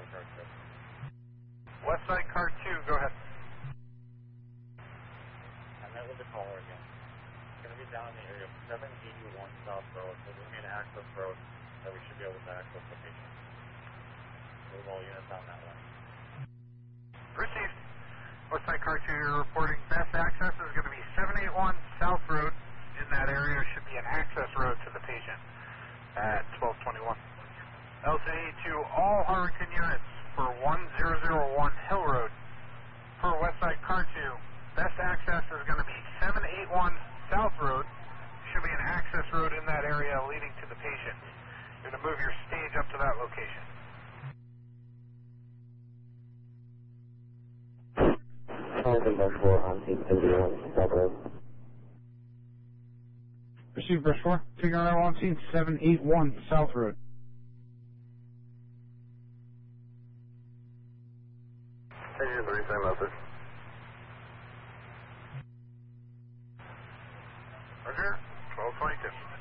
car 2. Westside car 2, go ahead. I met with the caller again. It's going to be down in the area of 781 South Road. So we need an access road that we should be able to access the patient. Move all units on that one. Received. Westside car 2, you're reporting best access is going to be 781 South Road. In that area should be an access road to the patient at 1221. LCD to all Harrington units for 1001 Hill Road. For Westside car 2, best access is going to be 781 South Road. Should be an access road in that area leading to the patient. You're going to move your stage up to that location. Brush 4 on 871 South Road. Receive Brush 4. Taking on on scene 781 South Road. Engine 3, same message. Roger, 1222.